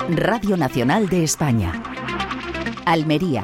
Radio Nacional de España. Almería.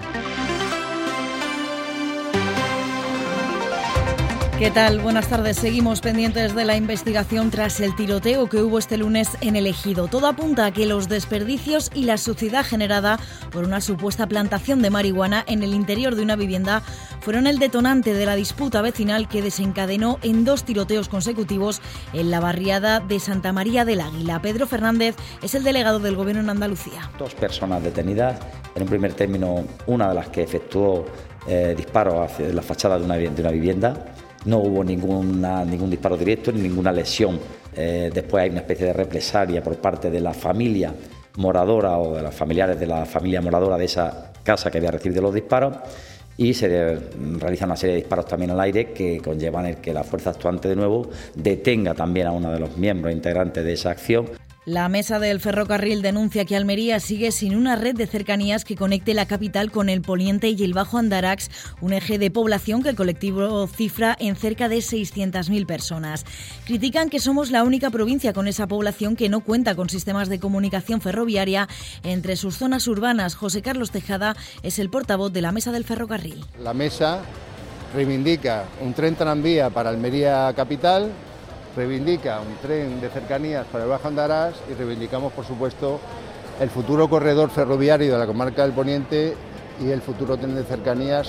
¿Qué tal? Buenas tardes. Seguimos pendientes de la investigación tras el tiroteo que hubo este lunes en el Ejido. Todo apunta a que los desperdicios y la suciedad generada por una supuesta plantación de marihuana en el interior de una vivienda fueron el detonante de la disputa vecinal que desencadenó en 2 tiroteos consecutivos en la barriada de Santa María del Águila. Pedro Fernández es el delegado del Gobierno en Andalucía. 2 personas detenidas. En un primer término, una de las que efectuó disparos hacia la fachada de una vivienda. No hubo ningún disparo directo ni ninguna lesión. Después hay una especie de represalia por parte de la familia moradora o de los familiares de la familia moradora de esa casa que había recibido los disparos, y se realiza una serie de disparos también al aire que conllevan el que la fuerza actuante de nuevo detenga también a uno de los miembros integrantes de esa acción. La mesa del ferrocarril denuncia que Almería sigue sin una red de cercanías que conecte la capital con el poniente y el Bajo Andarax, un eje de población que el colectivo cifra en cerca de 600.000 personas. Critican que somos la única provincia con esa población que no cuenta con sistemas de comunicación ferroviaria entre sus zonas urbanas. José Carlos Tejada es el portavoz de la mesa del ferrocarril. La mesa reivindica un tren tranvía para Almería capital, reivindica un tren de cercanías para el Bajo Andarax y reivindicamos, por supuesto, el futuro corredor ferroviario de la comarca del Poniente y el futuro tren de cercanías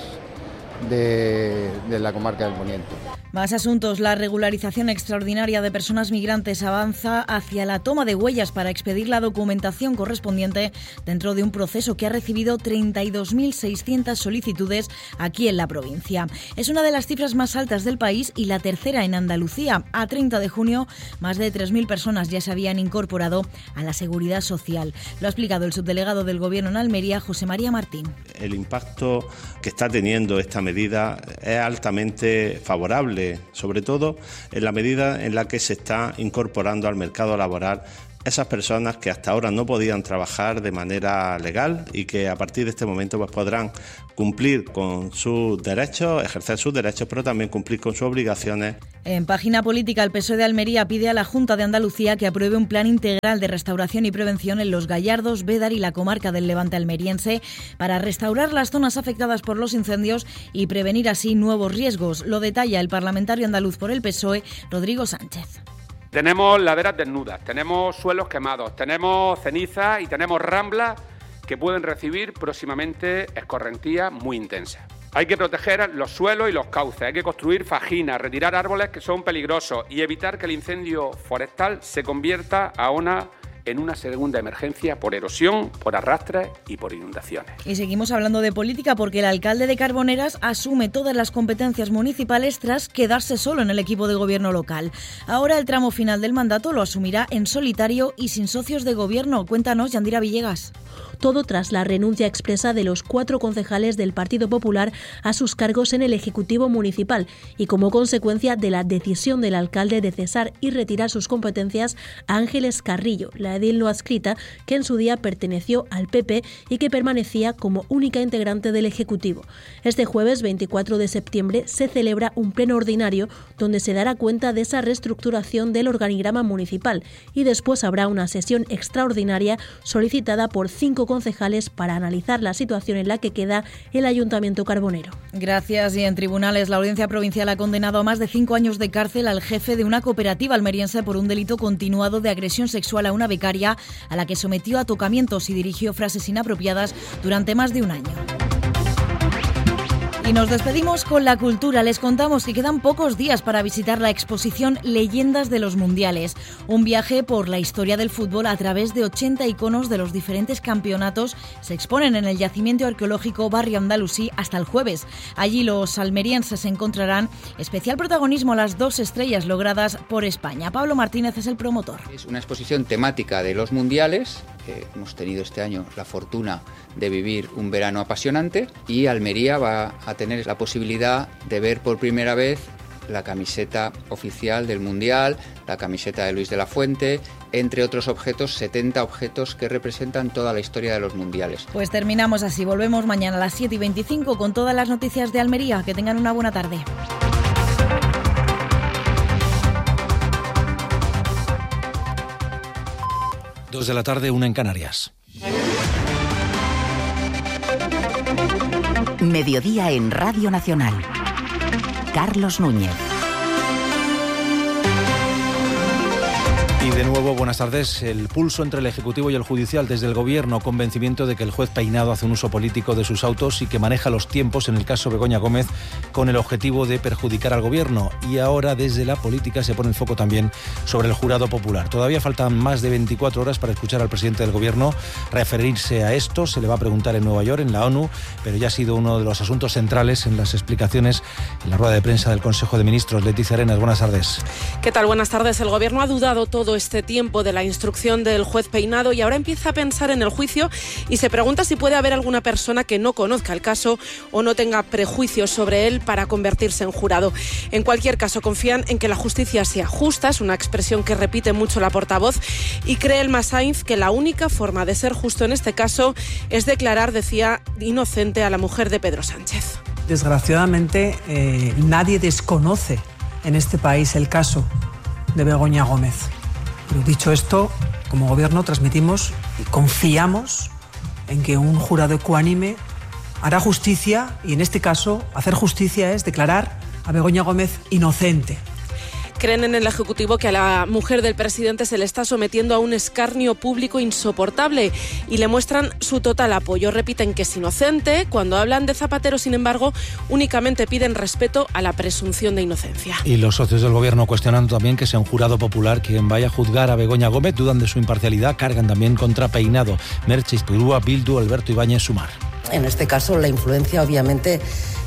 de la comarca del Poniente. Más asuntos. La regularización extraordinaria de personas migrantes avanza hacia la toma de huellas para expedir la documentación correspondiente dentro de un proceso que ha recibido 32.600 solicitudes aquí en la provincia. Es una de las cifras más altas del país y la tercera en Andalucía. A 30 de junio, más de 3.000 personas ya se habían incorporado a la seguridad social. Lo ha explicado el subdelegado del Gobierno en Almería, José María Martín. El impacto que está teniendo esta medida es altamente favorable, sobre todo en la medida en la que se está incorporando al mercado laboral esas personas que hasta ahora no podían trabajar de manera legal y que a partir de este momento pues podrán cumplir con sus derechos, ejercer sus derechos, pero también cumplir con sus obligaciones. En página política, el PSOE de Almería pide a la Junta de Andalucía que apruebe un plan integral de restauración y prevención en Los Gallardos, Bédar y la comarca del Levante almeriense para restaurar las zonas afectadas por los incendios y prevenir así nuevos riesgos. Lo detalla el parlamentario andaluz por el PSOE, Rodrigo Sánchez. Tenemos laderas desnudas, tenemos suelos quemados, tenemos cenizas y tenemos ramblas que pueden recibir próximamente escorrentías muy intensas. Hay que proteger los suelos y los cauces, hay que construir fajinas, retirar árboles que son peligrosos y evitar que el incendio forestal se convierta en una segunda emergencia por erosión, por arrastres y por inundaciones. Y seguimos hablando de política porque el alcalde de Carboneras asume todas las competencias municipales tras quedarse solo en el equipo de gobierno local. Ahora el tramo final del mandato lo asumirá en solitario y sin socios de gobierno. Cuéntanos, Yandira Villegas. Todo tras la renuncia expresa de los 4 concejales del Partido Popular a sus cargos en el Ejecutivo Municipal y como consecuencia de la decisión del alcalde de cesar y retirar sus competencias a Ángeles Carrillo, la edil no adscrita que en su día perteneció al PP y que permanecía como única integrante del Ejecutivo. Este jueves 24 de septiembre se celebra un pleno ordinario donde se dará cuenta de esa reestructuración del organigrama municipal y después habrá una sesión extraordinaria solicitada por 5 concejales para analizar la situación en la que queda el Ayuntamiento Carbonero. Gracias. Y en tribunales, la Audiencia Provincial ha condenado a más de 5 años de cárcel al jefe de una cooperativa almeriense por un delito continuado de agresión sexual a una becaria a la que sometió a tocamientos y dirigió frases inapropiadas durante más de un año. Y nos despedimos con la cultura. Les contamos que quedan pocos días para visitar la exposición Leyendas de los Mundiales, un viaje por la historia del fútbol a través de 80 iconos de los diferentes campeonatos. Se exponen en el yacimiento arqueológico Barrio Andalusí hasta el jueves. Allí los almerienses encontrarán especial protagonismo a las 2 estrellas logradas por España. Pablo Martínez es el promotor. Es una exposición temática de los mundiales. Hemos tenido este año la fortuna de vivir un verano apasionante y Almería va a tener la posibilidad de ver por primera vez la camiseta oficial del Mundial, la camiseta de Luis de la Fuente, entre otros objetos, 70 objetos que representan toda la historia de los mundiales. Pues terminamos así, volvemos mañana a las 7:25 con todas las noticias de Almería. Que tengan una buena tarde. 2 de la tarde, 1 en Canarias. Mediodía en Radio Nacional. Carlos Núñez. Y de nuevo, buenas tardes. El pulso entre el Ejecutivo y el Judicial. Desde el Gobierno, convencimiento de que el juez Peinado hace un uso político de sus autos y que maneja los tiempos en el caso Begoña Gómez con el objetivo de perjudicar al Gobierno. Y ahora, desde la política, se pone el foco también sobre el jurado popular. Todavía faltan más de 24 horas para escuchar al presidente del Gobierno referirse a esto. Se le va a preguntar en Nueva York, en la ONU, pero ya ha sido uno de los asuntos centrales en las explicaciones en la rueda de prensa del Consejo de Ministros. Leticia Arenas, buenas tardes. ¿Qué tal? Buenas tardes. El Gobierno ha dudado todo este tiempo de la instrucción del juez Peinado y ahora empieza a pensar en el juicio y se pregunta si puede haber alguna persona que no conozca el caso o no tenga prejuicios sobre él para convertirse en jurado. En cualquier caso, confían en que la justicia sea justa, es una expresión que repite mucho la portavoz, y cree Elma Sainz que la única forma de ser justo en este caso es declarar, decía, inocente a la mujer de Pedro Sánchez. Desgraciadamente, nadie desconoce en este país el caso de Begoña Gómez. Pero dicho esto, como Gobierno transmitimos y confiamos en que un jurado ecuánime hará justicia, y en este caso hacer justicia es declarar a Begoña Gómez inocente. Creen en el Ejecutivo que a la mujer del presidente se le está sometiendo a un escarnio público insoportable y le muestran su total apoyo. Repiten que es inocente. Cuando hablan de Zapatero, sin embargo, únicamente piden respeto a la presunción de inocencia. Y los socios del Gobierno cuestionando también que sea un jurado popular quien vaya a juzgar a Begoña Gómez, dudan de su imparcialidad, cargan también contra Peinado. Merche Izpurúa, Bildu, Alberto Ibáñez, Sumar. En este caso la influencia obviamente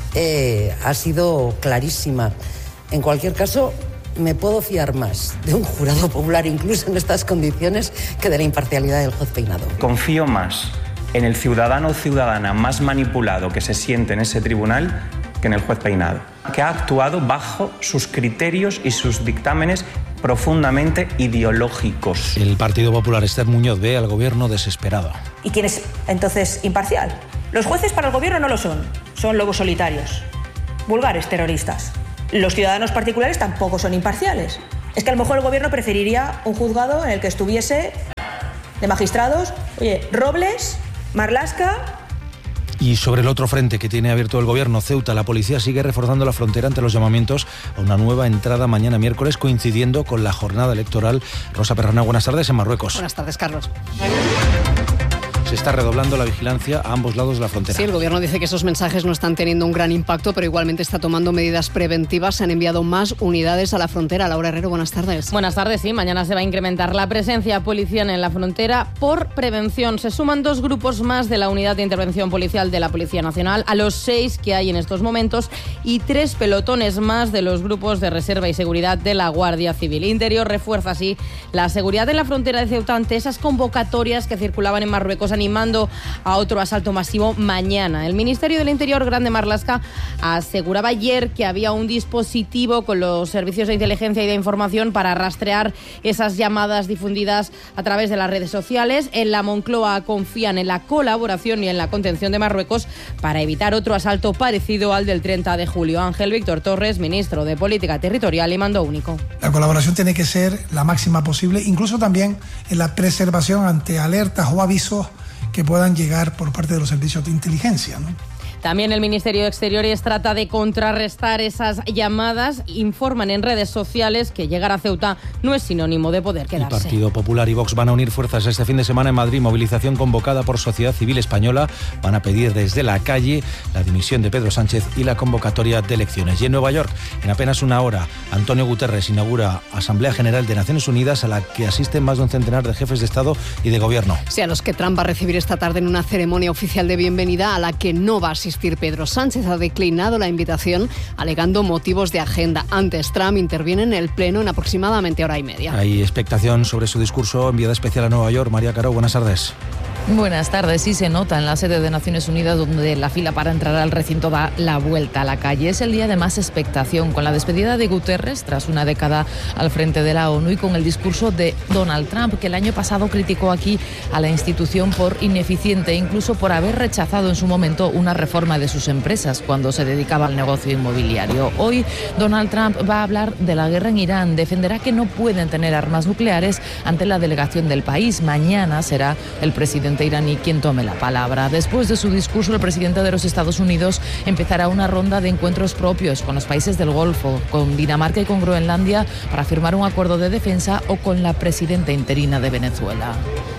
ha sido clarísima. En cualquier caso, me puedo fiar más de un jurado popular, incluso en estas condiciones, que de la imparcialidad del juez Peinado. Confío más en el ciudadano o ciudadana más manipulado que se siente en ese tribunal que en el juez Peinado, que ha actuado bajo sus criterios y sus dictámenes profundamente ideológicos. El Partido Popular, Esther Muñoz, ve al Gobierno desesperado. ¿Y quién es entonces imparcial? Los jueces para el Gobierno no lo son lobos solitarios, vulgares terroristas. Los ciudadanos particulares tampoco son imparciales. Es que a lo mejor el Gobierno preferiría un juzgado en el que estuviese de magistrados, Robles, Marlaska. Y sobre el otro frente que tiene abierto el Gobierno, Ceuta, la policía sigue reforzando la frontera ante los llamamientos a una nueva entrada mañana miércoles, coincidiendo con la jornada electoral. Rosa Perrana, buenas tardes en Marruecos. Buenas tardes, Carlos. Se está redoblando la vigilancia a ambos lados de la frontera. Sí, el Gobierno dice que esos mensajes no están teniendo un gran impacto, pero igualmente está tomando medidas preventivas. Se han enviado más unidades a la frontera. Laura Herrero, buenas tardes. Buenas tardes, sí. Mañana se va a incrementar la presencia policial en la frontera por prevención. Se suman 2 grupos más de la Unidad de Intervención Policial de la Policía Nacional a los 6 que hay en estos momentos y 3 pelotones más de los grupos de reserva y seguridad de la Guardia Civil. Interior refuerza así la seguridad en la frontera de Ceuta ante esas convocatorias que circulaban en Marruecos animando a otro asalto masivo mañana. El Ministerio del Interior, Grande Marlaska, aseguraba ayer que había un dispositivo con los servicios de inteligencia y de información para rastrear esas llamadas difundidas a través de las redes sociales. En la Moncloa confían en la colaboración y en la contención de Marruecos para evitar otro asalto parecido al del 30 de julio. Ángel Víctor Torres, ministro de Política Territorial y Mando Único. La colaboración tiene que ser la máxima posible, incluso también en la preservación ante alertas o avisos que puedan llegar por parte de los servicios de inteligencia, ¿no? También el Ministerio de Exteriores trata de contrarrestar esas llamadas. Informan en redes sociales que llegar a Ceuta no es sinónimo de poder quedarse. El Partido Popular y Vox van a unir fuerzas este fin de semana en Madrid. Movilización convocada por Sociedad Civil Española. Van a pedir desde la calle la dimisión de Pedro Sánchez y la convocatoria de elecciones. Y en Nueva York, en apenas una hora, Antonio Guterres inaugura Asamblea General de Naciones Unidas a la que asisten más de un centenar de jefes de Estado y de Gobierno. Sí, a los que Trump va a recibir esta tarde en una ceremonia oficial de bienvenida a la que no va a asistir Pedro Sánchez. Ha declinado la invitación alegando motivos de agenda. Antes, Trump interviene en el Pleno en aproximadamente hora y media. Hay expectación sobre su discurso. Enviada especial a Nueva York, María Caro, buenas tardes. Buenas tardes. Sí se nota en la sede de Naciones Unidas, donde la fila para entrar al recinto da la vuelta a la calle. Es el día de más expectación, con la despedida de Guterres tras una década al frente de la ONU y con el discurso de Donald Trump, que el año pasado criticó aquí a la institución por ineficiente e incluso por haber rechazado en su momento una reforma de sus empresas cuando se dedicaba al negocio inmobiliario. Hoy Donald Trump va a hablar de la guerra en Irán, defenderá que no pueden tener armas nucleares ante la delegación del país. Mañana será el presidente presidente iraní quien tome la palabra. Después de su discurso, el presidente de los Estados Unidos empezará una ronda de encuentros propios con los países del Golfo, con Dinamarca y con Groenlandia, para firmar un acuerdo de defensa, o con la presidenta interina de Venezuela.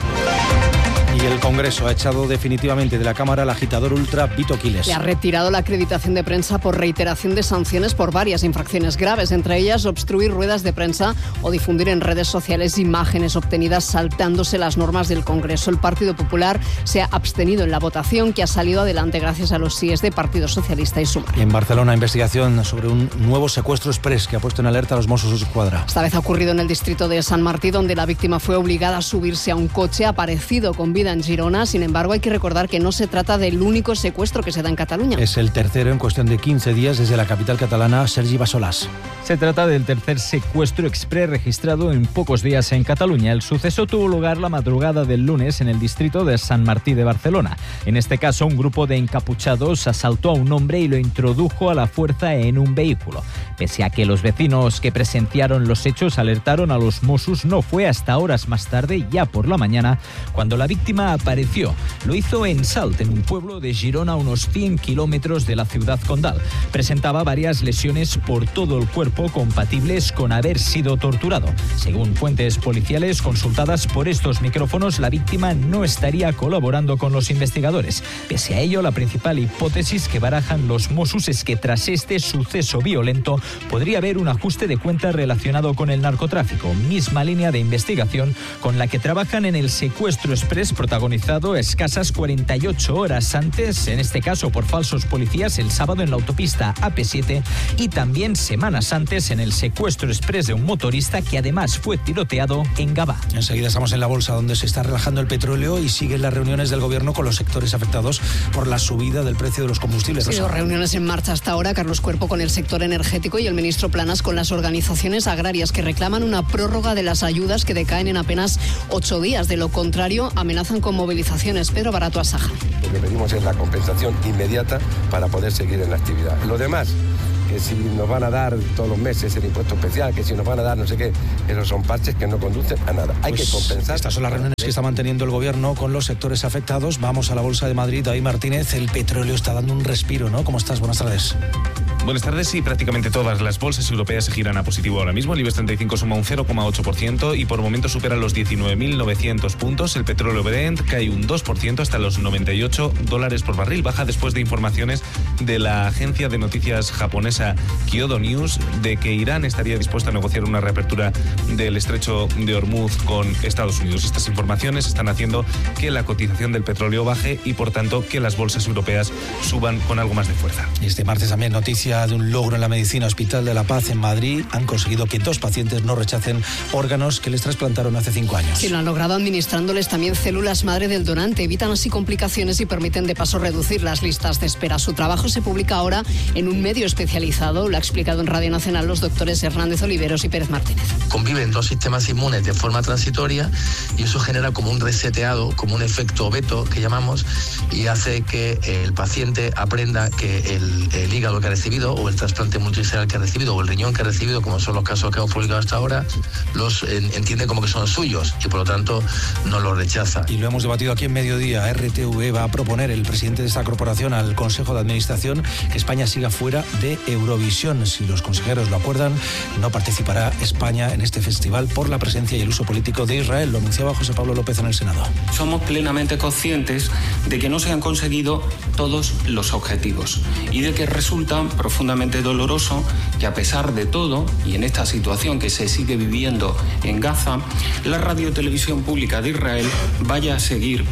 Y el Congreso ha echado definitivamente de la Cámara al agitador ultra Vito Quiles. Le ha retirado la acreditación de prensa por reiteración de sanciones por varias infracciones graves, entre ellas obstruir ruedas de prensa o difundir en redes sociales imágenes obtenidas saltándose las normas del Congreso. El Partido Popular se ha abstenido en la votación, que ha salido adelante gracias a los síes de Partido Socialista y Sumar. En Barcelona, investigación sobre un nuevo secuestro express que ha puesto en alerta a los Mossos d'Esquadra. Esta vez ha ocurrido en el distrito de Sant Martí, donde la víctima fue obligada a subirse a un coche aparecido con vida en Girona. Sin embargo, hay que recordar que no se trata del único secuestro que se da en Cataluña. Es el tercero en cuestión de 15 días desde la capital catalana. Sergi Bassolàs. Se trata del tercer secuestro exprés registrado en pocos días en Cataluña. El suceso tuvo lugar la madrugada del lunes en el distrito de Sant Martí de Barcelona. En este caso, un grupo de encapuchados asaltó a un hombre y lo introdujo a la fuerza en un vehículo. Pese a que los vecinos que presenciaron los hechos alertaron a los Mossos, no fue hasta horas más tarde, ya por la mañana, cuando la víctima apareció. Lo hizo en Salt, en un pueblo de Girona a unos 100 kilómetros de la ciudad condal. Presentaba varias lesiones por todo el cuerpo compatibles con haber sido torturado. Según fuentes policiales consultadas por estos micrófonos, la víctima no estaría colaborando con los investigadores. Pese a ello, la principal hipótesis que barajan los Mossos es que tras este suceso violento podría haber un ajuste de cuentas relacionado con el narcotráfico, misma línea de investigación con la que trabajan en el secuestro express protagonizado escasas 48 horas antes, en este caso por falsos policías, el sábado en la autopista AP7, y también semanas antes en el secuestro express de un motorista que además fue tiroteado en Gavà. Enseguida estamos en la bolsa, donde se está relajando el petróleo y siguen las reuniones del gobierno con los sectores afectados por la subida del precio de los combustibles. Ha sido reuniones en marcha hasta ahora. Carlos Cuerpo con el sector energético y el ministro Planas con las organizaciones agrarias, que reclaman una prórroga de las ayudas que decaen en apenas 8 días. De lo contrario, amenazan con movilizaciones. Pedro Barato Asaja. Lo que pedimos es la compensación inmediata para poder seguir en la actividad. Lo demás, que si nos van a dar todos los meses el impuesto especial, que si nos van a dar no sé qué, esos son parches que no conducen a nada. Hay que compensar. Estas son las reuniones que está manteniendo el gobierno con los sectores afectados. Vamos a la Bolsa de Madrid. David Martínez, el petróleo está dando un respiro, ¿no? ¿Cómo estás? Buenas tardes. Buenas tardes. Sí, prácticamente todas las bolsas europeas se giran a positivo ahora mismo. El IBEX 35 suma un 0,8% y por momento supera los 19.900 puntos. El petróleo Brent cae un 2% hasta los $98 por barril. Baja después de informaciones de la agencia de noticias japonesa Kyodo News de que Irán estaría dispuesto a negociar una reapertura del estrecho de Hormuz con Estados Unidos. Estas informaciones están haciendo que la cotización del petróleo baje y por tanto que las bolsas europeas suban con algo más de fuerza. Este martes también noticia de un logro en la medicina. Hospital de la Paz en Madrid han conseguido que 2 pacientes no rechacen órganos que les trasplantaron hace 5 años. Sí, lo han logrado administrándoles también células madre del donante. Evitan así complicaciones y permiten de paso reducir las listas de espera. Su trabajo se publica ahora en un medio especializado. Lo ha explicado en Radio Nacional los doctores Hernández Oliveros y Pérez Martínez. Conviven 2 sistemas inmunes de forma transitoria y eso genera como un reseteado, como un efecto veto que llamamos, y hace que el paciente aprenda que el hígado que ha recibido o el trasplante multiscelular que ha recibido o el riñón que ha recibido, como son los casos que hemos publicado hasta ahora, los entiende como que son suyos y por lo tanto no los rechaza. Y lo hemos debatido aquí en Mediodía. RTV va a proponer, el presidente de esta corporación, al Consejo de Administración, que España siga fuera de Eurovisión. Si los consejeros lo acuerdan, no participará España en este festival por la presencia y el uso político de Israel. Lo anunciaba José Pablo López en el Senado. Somos plenamente conscientes de que no se han conseguido todos los objetivos y de que resulta profundamente doloroso que, a pesar de todo, y en esta situación que se sigue viviendo en Gaza, la radio y televisión pública de Israel vaya a seguir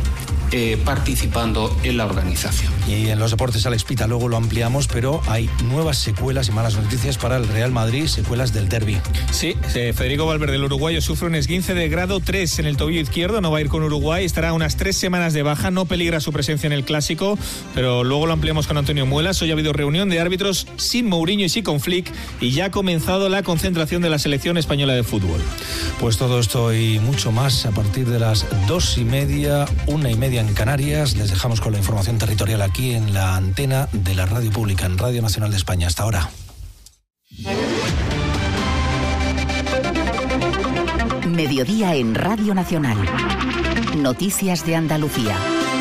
participando en la organización. Y en los deportes, Alex Pita, luego lo ampliamos, pero hay nuevas secuelas y malas noticias para el Real Madrid, secuelas del derbi. Sí, Federico Valverde, el uruguayo, sufre un esguince de grado 3 en el tobillo izquierdo, no va a ir con Uruguay, estará unas 3 semanas de baja, no peligra su presencia en el Clásico, pero luego lo ampliamos con Antonio Muelas. Hoy ha habido reunión de árbitros sin Mourinho y sin con Flick y ya ha comenzado la concentración de la selección española de fútbol. Pues todo esto y mucho más a partir de las 2:30, 1:30 en Canarias. Les dejamos con la información territorial aquí en la antena de la Radio Pública, en Radio Nacional de España. Hasta ahora. Mediodía en Radio Nacional. Noticias de Andalucía.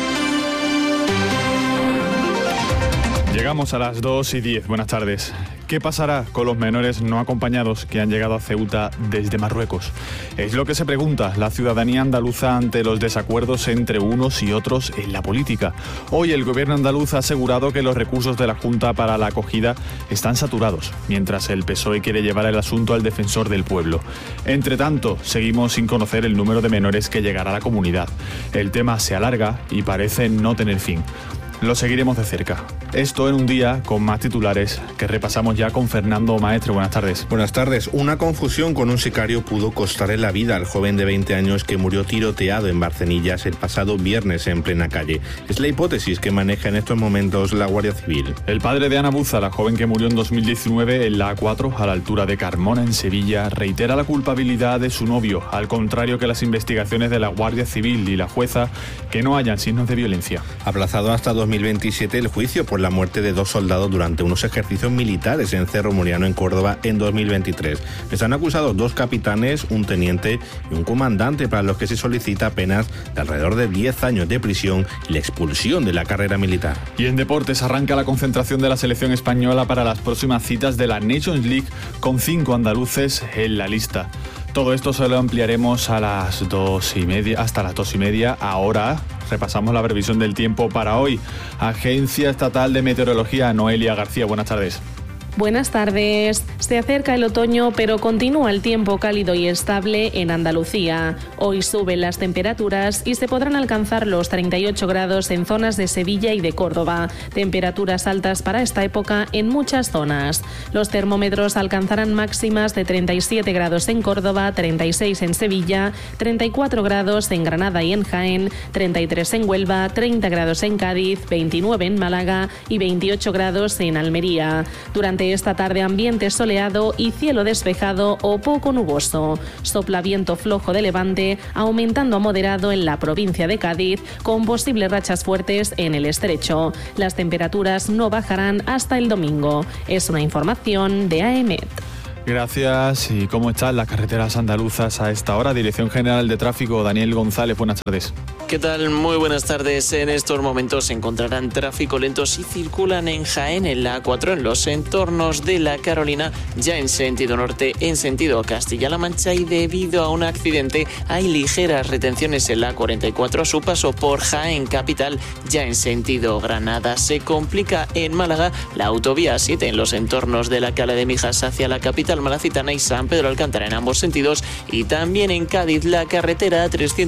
Llegamos a las 2:10. Buenas tardes. ¿Qué pasará con los menores no acompañados que han llegado a Ceuta desde Marruecos? Es lo que se pregunta la ciudadanía andaluza ante los desacuerdos entre unos y otros en la política. Hoy el gobierno andaluz ha asegurado que los recursos de la Junta para la acogida están saturados, mientras el PSOE quiere llevar el asunto al defensor del pueblo. Entre tanto, seguimos sin conocer el número de menores que llegará a la comunidad. El tema se alarga y parece no tener fin. Lo seguiremos de cerca. Esto en un día con más titulares que repasamos ya con Fernando Maestre. Buenas tardes. Buenas tardes. Una confusión con un sicario pudo costarle la vida al joven de 20 años que murió tiroteado en Barcenillas el pasado viernes en plena calle. Es la hipótesis que maneja en estos momentos la Guardia Civil. El padre de Ana Buza, la joven que murió en 2019 en la A4 a la altura de Carmona, en Sevilla, reitera la culpabilidad de su novio, al contrario que las investigaciones de la Guardia Civil y la jueza, que no hayan signos de violencia. Aplazado hasta 2027 el juicio por la muerte de 2 soldados durante unos ejercicios militares en Cerro Muriano, en Córdoba, en 2023. Están acusados 2 capitanes, un teniente y un comandante, para los que se solicita penas de alrededor de 10 años de prisión y la expulsión de la carrera militar. Y en deportes arranca la concentración de la selección española para las próximas citas de la Nations League, con 5 andaluces en la lista. Todo esto se lo ampliaremos a las 2:30, hasta las 2:30. Ahora repasamos la previsión del tiempo para hoy. Agencia Estatal de Meteorología, Noelia García, buenas tardes. Buenas tardes. Se acerca el otoño, pero continúa el tiempo cálido y estable en Andalucía. Hoy suben las temperaturas y se podrán alcanzar los 38 grados en zonas de Sevilla y de Córdoba. Temperaturas altas para esta época en muchas zonas. Los termómetros alcanzarán máximas de 37 grados en Córdoba, 36 en Sevilla, 34 grados en Granada y en Jaén, 33 en Huelva, 30 grados en Cádiz, 29 en Málaga y 28 grados en Almería. Durante esta tarde ambiente soleado y cielo despejado o poco nuboso. Sopla viento flojo de levante, aumentando a moderado en la provincia de Cádiz, con posibles rachas fuertes en el estrecho. Las temperaturas no bajarán hasta el domingo. Es una información de AEMET. Gracias. ¿Y cómo están las carreteras andaluzas a esta hora? Dirección General de Tráfico, Daniel González, buenas tardes. ¿Qué tal? Muy buenas tardes. En estos momentos se encontrarán tráfico lento si circulan en Jaén, en la A4, en los entornos de la Carolina, ya en sentido norte, en sentido Castilla-La Mancha, y debido a un accidente hay ligeras retenciones en la A44 a su paso por Jaén capital, ya en sentido Granada. Se complica en Málaga la autovía 7 en los entornos de la Cala de Mijas hacia la capital malacitana y San Pedro Alcántara en ambos sentidos, y también en Cádiz la carretera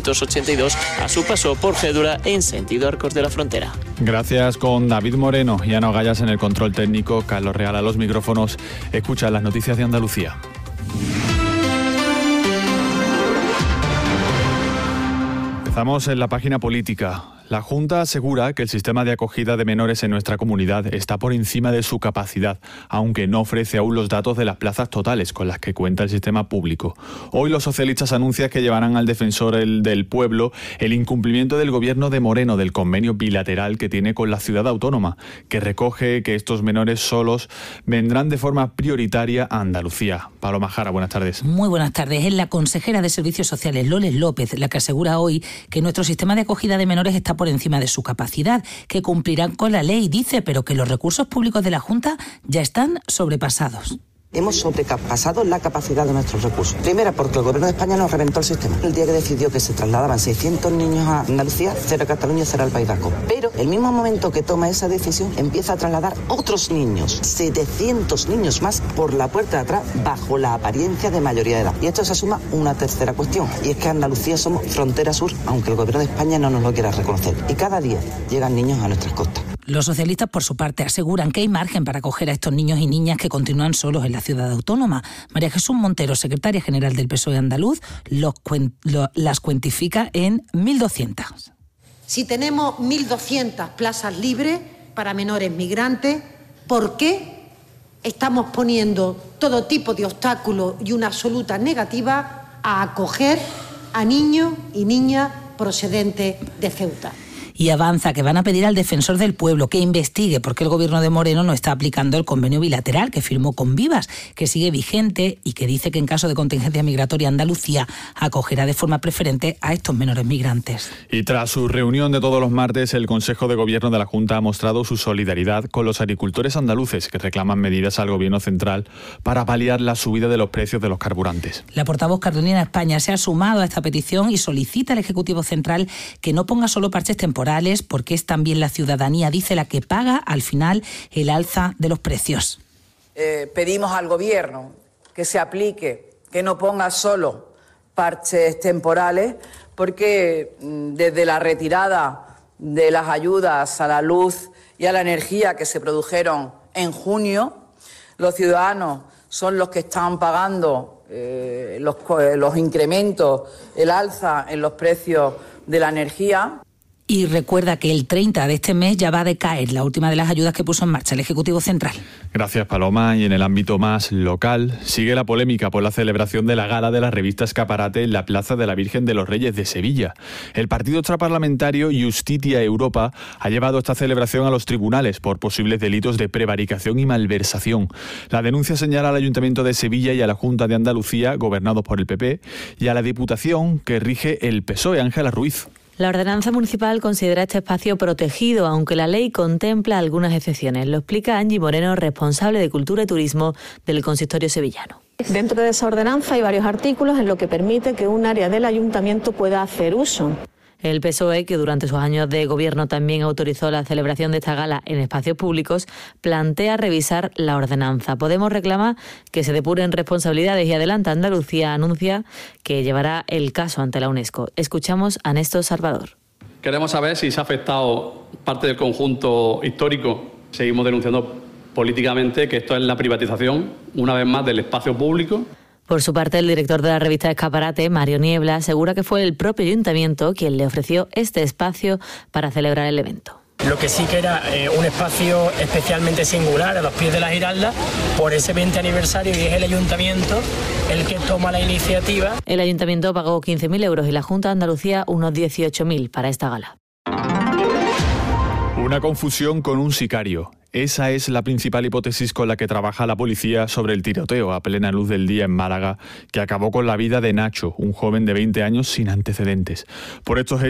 382 a su paso por Gédura en sentido Arcos de la Frontera. Gracias. Con David Moreno y Ana Gallas en el control técnico, Carlos Real a los micrófonos. Escucha las noticias de Andalucía. Empezamos en la página política. La Junta asegura que el sistema de acogida de menores en nuestra comunidad está por encima de su capacidad, aunque no ofrece aún los datos de las plazas totales con las que cuenta el sistema público. Hoy los socialistas anuncian que llevarán al defensor del pueblo el incumplimiento del gobierno de Moreno del convenio bilateral que tiene con la ciudad autónoma, que recoge que estos menores solos vendrán de forma prioritaria a Andalucía. Paloma Jara, buenas tardes. Muy buenas tardes. Es la consejera de Servicios Sociales, Loles López, la que asegura hoy que nuestro sistema de acogida de menores está por encima de su capacidad, que cumplirán con la ley, dice, pero que los recursos públicos de la Junta ya están sobrepasados. Hemos sobrepasado la capacidad de nuestros recursos. Primero, porque el Gobierno de España nos reventó el sistema. El día que decidió que se trasladaban 600 niños a Andalucía, 0 a Cataluña, 0 al País Vasco. Pero el mismo momento que toma esa decisión, empieza a trasladar otros niños, 700 niños más, por la puerta de atrás, bajo la apariencia de mayoría de edad. Y esto se suma una tercera cuestión, y es que Andalucía somos frontera sur, aunque el Gobierno de España no nos lo quiera reconocer. Y cada día llegan niños a nuestras costas. Los socialistas, por su parte, aseguran que hay margen para acoger a estos niños y niñas que continúan solos en la ciudad autónoma. María Jesús Montero, secretaria general del PSOE andaluz, las cuantifica en 1.200. Si tenemos 1.200 plazas libres para menores migrantes, ¿por qué estamos poniendo todo tipo de obstáculos y una absoluta negativa a acoger a niños y niñas procedentes de Ceuta? Y avanza que van a pedir al defensor del pueblo que investigue por qué el gobierno de Moreno no está aplicando el convenio bilateral que firmó con Vivas, que sigue vigente y que dice que en caso de contingencia migratoria Andalucía acogerá de forma preferente a estos menores migrantes. Y tras su reunión de todos los martes, el Consejo de Gobierno de la Junta ha mostrado su solidaridad con los agricultores andaluces que reclaman medidas al Gobierno central para paliar la subida de los precios de los carburantes. La portavoz Carolina España se ha sumado a esta petición y solicita al Ejecutivo Central que no ponga solo parches temporales, porque es también la ciudadanía, dice, la que paga al final el alza de los precios. Pedimos al Gobierno que se aplique, que no ponga solo parches temporales, porque desde la retirada de las ayudas a la luz y a la energía que se produjeron en junio, los ciudadanos son los que están pagando los incrementos, el alza en los precios de la energía. Y recuerda que el 30 de este mes ya va a decaer la última de las ayudas que puso en marcha el Ejecutivo Central. Gracias, Paloma. Y en el ámbito más local, sigue la polémica por la celebración de la gala de la revista Escaparate en la Plaza de la Virgen de los Reyes de Sevilla. El partido extraparlamentario Justitia Europa ha llevado esta celebración a los tribunales por posibles delitos de prevaricación y malversación. La denuncia señala al Ayuntamiento de Sevilla y a la Junta de Andalucía, gobernados por el PP, y a la Diputación, que rige el PSOE, Ángela Ruiz. La ordenanza municipal considera este espacio protegido, aunque la ley contempla algunas excepciones. Lo explica Angie Moreno, responsable de Cultura y Turismo del Consistorio sevillano. Dentro de esa ordenanza hay varios artículos en los que permite que un área del ayuntamiento pueda hacer uso. El PSOE, que durante sus años de gobierno también autorizó la celebración de esta gala en espacios públicos, plantea revisar la ordenanza. Podemos reclamar que se depuren responsabilidades y adelanta Andalucía anuncia que llevará el caso ante la UNESCO. Escuchamos a Néstor Salvador. Queremos saber si se ha afectado parte del conjunto histórico. Seguimos denunciando políticamente que esto es la privatización, una vez más, del espacio público. Por su parte, el director de la revista Escaparate, Mario Niebla, asegura que fue el propio ayuntamiento quien le ofreció este espacio para celebrar el evento. Lo que sí que era un espacio especialmente singular a los pies de la Giralda por ese 20 aniversario, y es el ayuntamiento el que toma la iniciativa. El ayuntamiento pagó 15.000 euros y la Junta de Andalucía unos 18.000 para esta gala. Una confusión con un sicario. Esa es la principal hipótesis con la que trabaja la policía sobre el tiroteo a plena luz del día en Málaga, que acabó con la vida de Nacho, un joven de 20 años sin antecedentes. Por estos hechos